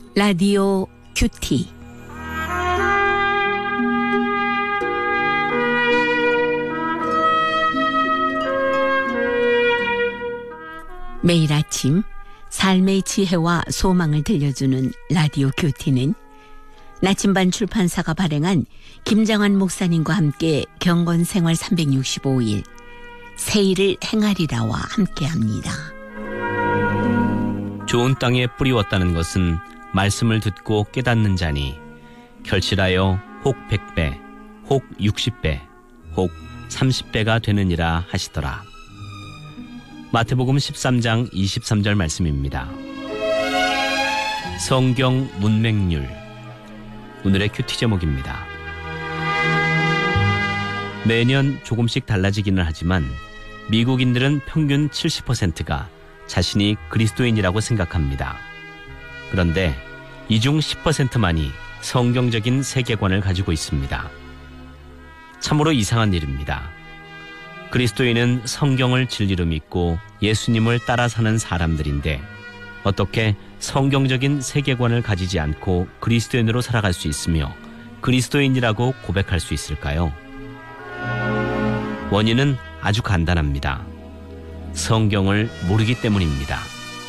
라디오 큐티. 매일 아침 삶의 지혜와 소망을 들려주는 라디오 큐티는 나침반 출판사가 발행한 김장환 목사님과 함께 경건생활 365일 새일을 행하리라와 함께합니다. 좋은 땅에 뿌리웠다는 것은 말씀을 듣고 깨닫는 자니 결실하여 혹 100배, 혹 60배, 혹 30배가 되느니라 하시더라. 마태복음 13장 23절 말씀입니다. 성경 문맹률, 오늘의 큐티 제목입니다. 매년 조금씩 달라지기는 하지만 미국인들은 평균 70%가 자신이 그리스도인이라고 생각합니다. 그런데 이 중 10%만이 성경적인 세계관을 가지고 있습니다. 참으로 이상한 일입니다. 그리스도인은 성경을 진리로 믿고 예수님을 따라 사는 사람들인데 어떻게 성경적인 세계관을 가지지 않고 그리스도인으로 살아갈 수 있으며 그리스도인이라고 고백할 수 있을까요? 원인은 아주 간단합니다. 성경을 모르기 때문입니다.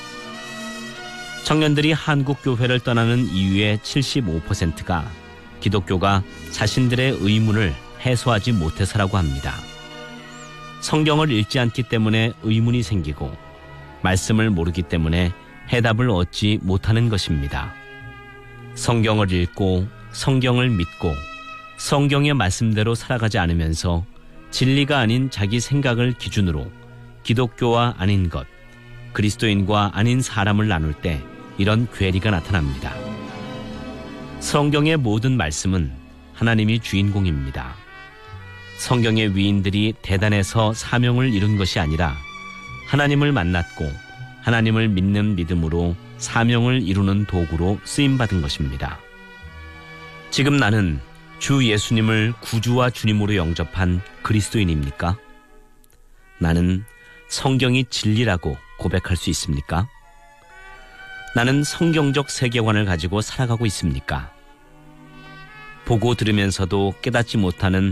청년들이 한국 교회를 떠나는 이유의 75%가 기독교가 자신들의 의문을 해소하지 못해서라고 합니다. 성경을 읽지 않기 때문에 의문이 생기고 말씀을 모르기 때문에 해답을 얻지 못하는 것입니다. 성경을 읽고 성경을 믿고 성경의 말씀대로 살아가지 않으면서 진리가 아닌 자기 생각을 기준으로 기독교와 아닌 것, 그리스도인과 아닌 사람을 나눌 때 이런 괴리가 나타납니다. 성경의 모든 말씀은 하나님이 주인공입니다. 성경의 위인들이 대단해서 사명을 이룬 것이 아니라 하나님을 만났고 하나님을 믿는 믿음으로 사명을 이루는 도구로 쓰임받은 것입니다. 지금 나는 주 예수님을 구주와 주님으로 영접한 그리스도인입니까? 나는 성경이 진리라고 고백할 수 있습니까? 나는 성경적 세계관을 가지고 살아가고 있습니까? 보고 들으면서도 깨닫지 못하는